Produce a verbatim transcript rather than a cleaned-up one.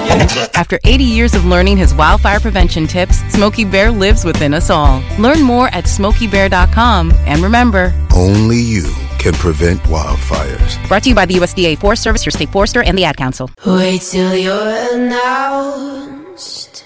After eighty years of learning his wildfire prevention tips, Smokey Bear lives within us all. Learn more at smokey bear dot com. And remember, only you can prevent wildfires. Brought to you by the U S D A Forest Service, your state forester, and the Ad Council. Wait till you're announced